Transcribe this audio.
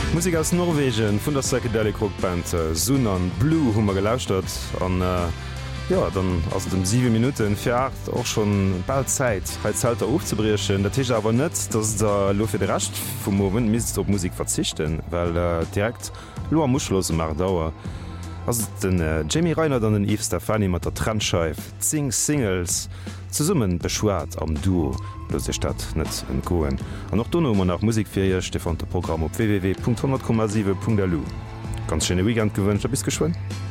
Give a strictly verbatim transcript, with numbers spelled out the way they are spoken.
Musik aus Norwegen vun der Psychedelic Rockband äh, Sunan Blue hummer gelauscht hat an äh, ja, dann ass dem sieben Minuten fir och schon bald Zeit Halter aufzubrierchen. Dat Tisch awer net, dats der lo fir de racht vum Moment mis op Musik verzichten, weil äh, direkt lo am muschlose mar dauer. Ass den äh, Jamie Reiner an den Eve Stefani mat der Trendscheif zing Singles ze summen beschwert am Duo lose Stadt net en Koen. An noch dunne man nach Musikfirier Stefan der Programm op w w w punkt hundert Komma sieben punkt l u. Ganz schöne Weekend gewünscht, bis geschwind.